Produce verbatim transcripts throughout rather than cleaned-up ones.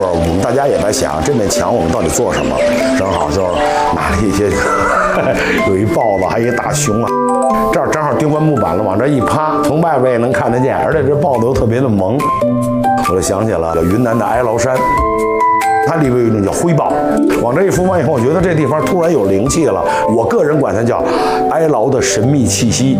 我们大家也在想，这面墙我们到底做什么？正好就买了一些，有一豹子，还有一大熊啊。这儿正好钉完木板了，往这一趴，从外边也能看得见，而且这豹子又特别的萌。我就想起了云南的哀牢山，它里边有一种叫灰豹。往这一敷完以后，我觉得这地方突然有灵气了。我个人管它叫哀牢的神秘气息。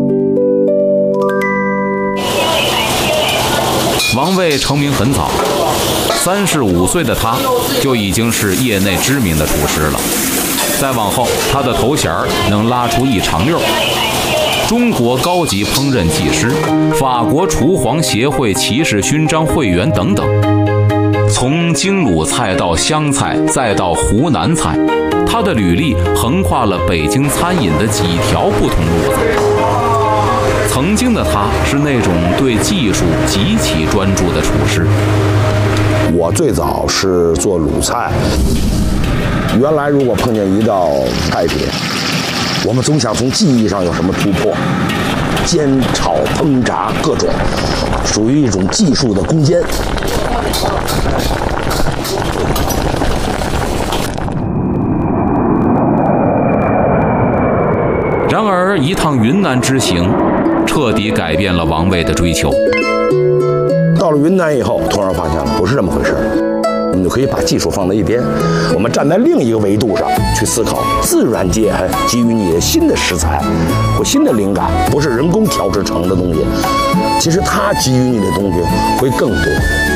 王卫成名很早，三十五岁的他就已经是业内知名的厨师了。再往后，他的头衔能拉出一长溜：中国高级烹饪技师、法国厨皇协会骑士勋章会员等等。从京鲁菜到湘菜，再到湖南菜，他的履历横跨了北京餐饮的几条不同路子。曾经的他是那种对技术极其专注的厨师。 我最早是做鲁菜，原来如果碰见一道菜品，我们总想从技艺上有什么突破，煎炒烹炸各种，属于一种技术的攻坚。 然而一趟云南之行彻底改变了王卫的追求。 到了云南以后，突然发现了不是这么回事，我们就可以把技术放在一边，我们站在另一个维度上去思考，自然界给予你的新的食材或新的灵感，不是人工调制成的东西，其实它给予你的东西会更多。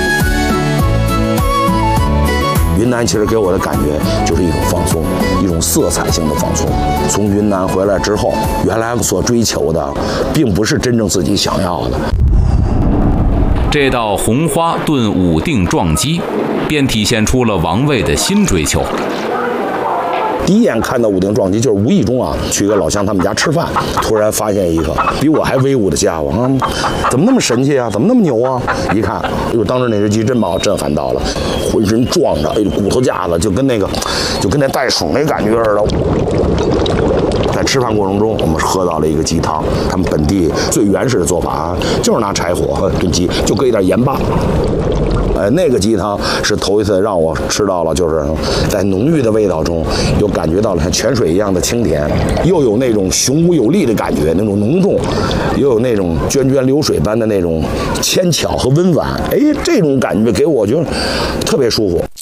云南其实给我的感觉就是一种放松，一种色彩性的放松。从云南回来之后，原来所追求的并不是真正自己想要的。 这道红花炖武定撞鸡，便体现出了王卫的新追求。 第一眼看到武定撞鸡，就是无意中啊去个老乡他们家吃饭，突然发现一个比我还威武的家伙啊，怎么那么神气啊，怎么那么牛啊？一看，哎呦，当时那只鸡真把我震撼到了，浑身壮着，哎呦，骨头架子就跟那个，就跟那袋鼠那感觉似的。在吃饭过程中，我们喝到了一个鸡汤，他们本地最原始的做法啊，就是拿柴火炖鸡，就搁一点盐巴。哎，那个鸡汤是头一次让我吃到了，就是在浓郁的味道中，又感觉到了像泉水一样的清甜，又有那种雄武有力的感觉，那种浓重，又有那种涓涓流水般的那种纤巧和温婉。哎，这种感觉给我就特别舒服。